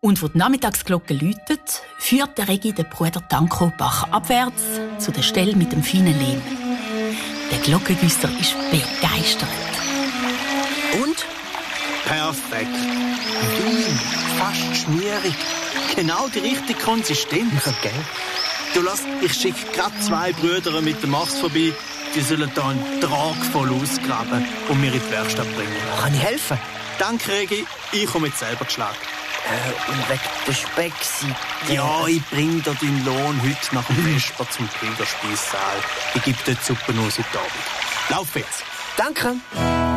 Und wo die Nachmittagsglocke läutet, führt der Regi den Bruder Danko Bach abwärts zu der Stelle mit dem feinen Lehm. Der Glockengüsser ist begeistert. Und? Perfekt. Fein, fast schmierig. Genau die richtige Konsistenz. Gell? Du lass, ich schicke gerade 2 Brüder mit dem Machs vorbei. Die sollen da einen Trag voll ausgraben und mir in die Werkstatt bringen. Kann ich helfen? Danke, Regi. Ich komme jetzt selber geschlagen. Und wegen der Speckseite. Ja, ich bring dir deinen Lohn heute nach dem Vesper zum Kriegerspeissaal. Ich gebe dir die Suppe noch heute Abend. Lauf jetzt. Danke.